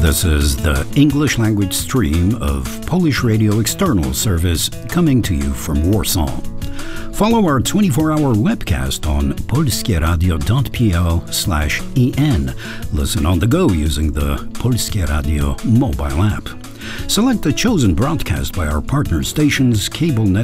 This is the English language stream of Polish Radio External Service coming to you from Warsaw. Follow our 24-hour webcast on polskieradio.pl/en. Listen on the go using the Polskie Radio mobile app. Select the chosen broadcast by our partner stations, cable network,